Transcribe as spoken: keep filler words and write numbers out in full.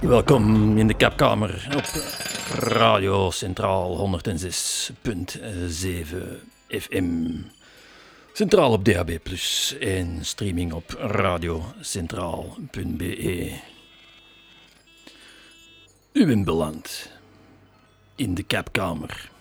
Welkom in de Kapkamer op Radio Centraal honderdzes punt zeven F M. Centraal op D A B plus, en streaming op radiocentraal punt b e. U bent beland in de Kapkamer.